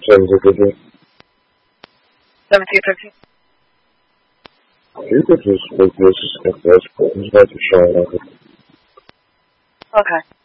1750. 1750. You could just make this if that's what he's about to show. Okay.